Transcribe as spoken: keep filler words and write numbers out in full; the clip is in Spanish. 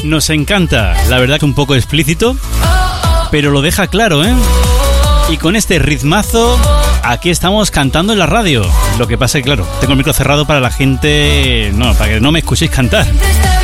Nos encanta, la verdad que un poco explícito, pero lo deja claro, ¿eh? Y con este ritmazo, aquí estamos cantando en la radio. Lo que pasa es que, claro, tengo el micro cerrado para la gente... No, para que no me escuchéis cantar.